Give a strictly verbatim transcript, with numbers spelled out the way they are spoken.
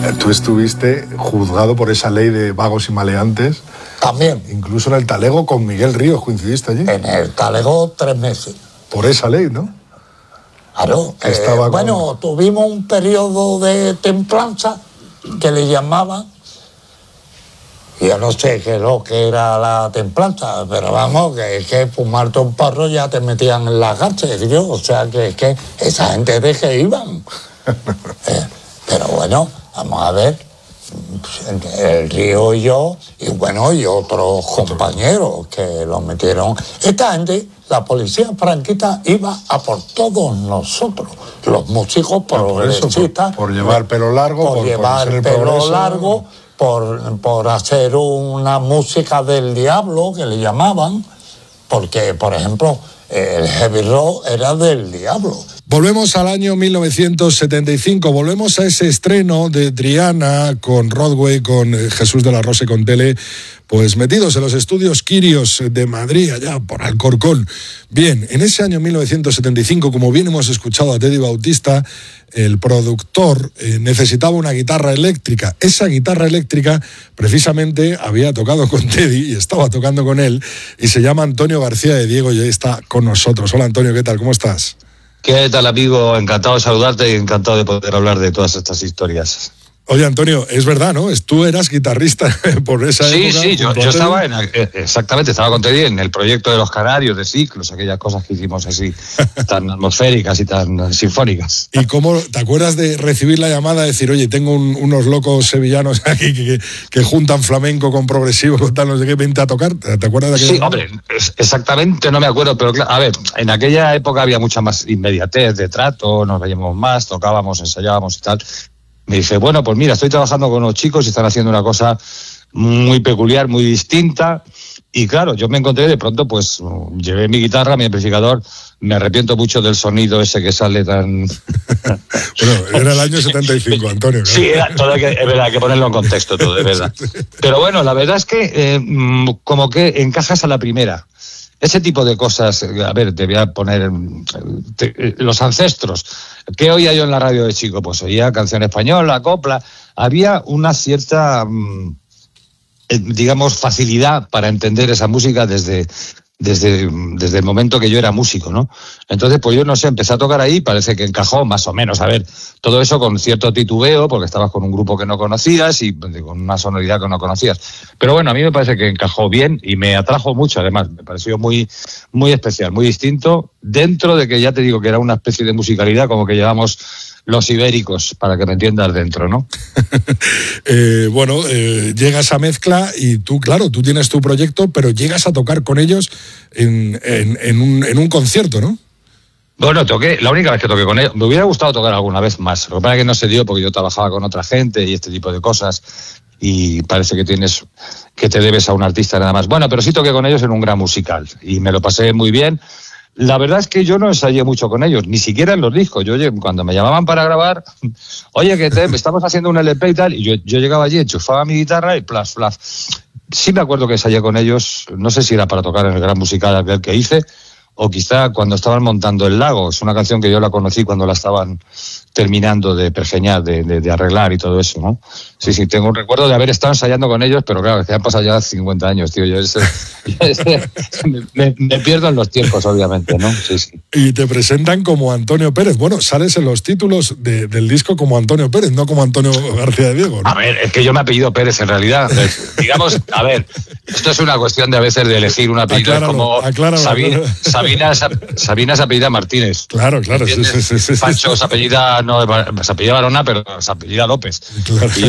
Tú estuviste juzgado por esa ley de vagos y maleantes. También. Incluso en el Talego con Miguel Ríos, ¿coincidiste allí? En el Talego tres meses. Por esa ley, ¿no? Claro. Eh, Estaba bueno, con... tuvimos un periodo de templanza que le llamaban. Yo no sé qué es lo que era la templanza, pero vamos, que es que fumarte un porro ya te metían en la cárcel, yo. O sea, que es que esa gente de que iban. eh, pero bueno, vamos a ver, el Río y yo, y bueno, y otros compañeros que lo metieron. Esta gente, la policía franquista iba a por todos nosotros, los músicos progresistas. Por, por llevar pelo largo, por, por llevar por pelo progreso. largo, por, por hacer una música del diablo, que le llamaban, porque, por ejemplo, el heavy rock era del diablo. Volvemos al año mil novecientos setenta y cinco, volvemos a ese estreno de Triana con Rodway, con Jesús de la Rosa y con Tele, pues metidos en los estudios Quirios de Madrid, allá por Alcorcón. Bien, en ese año mil novecientos setenta y cinco, como bien hemos escuchado a Teddy Bautista, el productor eh, necesitaba una guitarra eléctrica. Esa guitarra eléctrica precisamente había tocado con Teddy y estaba tocando con él, y se llama Antonio García de Diego y hoy está con nosotros. Hola Antonio, ¿qué tal? ¿Cómo estás? ¿Qué tal, amigo? Encantado de saludarte y encantado de poder hablar de todas estas historias. Oye, Antonio, es verdad, ¿no? Tú eras guitarrista por esa sí, época. Sí, sí, yo, yo estaba en, exactamente, estaba con Teddy en el proyecto de los Canarios, de ciclos, aquellas cosas que hicimos así, tan atmosféricas y tan sinfónicas. ¿Y cómo, te acuerdas de recibir la llamada, de decir, oye, tengo un, unos locos sevillanos aquí que, que, que juntan flamenco con progresivo, con tal, no sé qué, vente a tocar? ¿Te acuerdas de aquella Sí, llamada? hombre, es, exactamente no me acuerdo, pero claro, a ver, en aquella época había mucha más inmediatez de trato, nos veíamos más, tocábamos, ensayábamos y tal. Me dice, bueno, pues mira, estoy trabajando con unos chicos y están haciendo una cosa muy peculiar, muy distinta. Y claro, yo me encontré de pronto, pues, llevé mi guitarra, mi amplificador, me arrepiento mucho del sonido ese que sale tan... Bueno, era el año setenta y cinco, Antonio, ¿no? Sí, era, todo hay que, es verdad, hay que ponerlo en contexto todo, de verdad. Pero bueno, la verdad es que eh, como que encajas a la primera. Ese tipo de cosas, a ver, te voy a poner te, los ancestros. ¿Qué oía yo en la radio de chico? Pues oía canción española, copla. Había una cierta, digamos, facilidad para entender esa música desde, desde, desde el momento que yo era músico, ¿no? Entonces, pues yo no sé, empecé a tocar ahí, parece que encajó más o menos. A ver, todo eso con cierto titubeo, porque estabas con un grupo que no conocías y con una sonoridad que no conocías. Pero bueno, a mí me parece que encajó bien y me atrajo mucho, además. Me pareció muy, muy especial, muy distinto, dentro de que ya te digo que era una especie de musicalidad como que llevamos los ibéricos, para que me entiendas, dentro, ¿no? eh, bueno, eh, llega esa mezcla y tú, claro, tú tienes tu proyecto, pero llegas a tocar con ellos en, en, en, un, en un concierto, ¿no? Bueno, toqué, la única vez que toqué con ellos, me hubiera gustado tocar alguna vez más, lo que pasa es que no se dio porque yo trabajaba con otra gente y este tipo de cosas, y parece que tienes, que te debes a un artista nada más. Bueno, pero sí toqué con ellos en un gran musical, y me lo pasé muy bien. La verdad es que yo no ensayé mucho con ellos, ni siquiera en los discos. Yo cuando me llamaban para grabar, oye, que te, estamos haciendo un L P y tal, y yo, yo llegaba allí, enchufaba mi guitarra y plas, plas. Sí me acuerdo que ensayé con ellos, no sé si era para tocar en el gran musical aquel que hice, o quizá cuando estaban montando El Lago. Es una canción que yo la conocí cuando la estaban terminando de pergeñar, de, de, de arreglar y todo eso, ¿no? Sí, sí, tengo un recuerdo de haber estado ensayando con ellos, pero claro, es que han pasado ya cincuenta años, tío. Yo ese, ese, me, me pierdo en los tiempos, obviamente, ¿no? Sí, sí. Y te presentan como Antonio Pérez. Bueno, sales en los títulos de, del disco como Antonio Pérez, no como Antonio García de Diego, ¿no? A ver, es que yo me apellido Pérez en realidad. Entonces, digamos, a ver, esto es una cuestión de a veces de elegir un apellido. Acláralo, como acláralo, Sabina, acláralo. Sabina, Sabina se apellida Martínez. Claro, claro. Sí, sí, sí, sí, Pancho se apellida, no, se apellida Barona, pero se apellida López. Claro. Y yo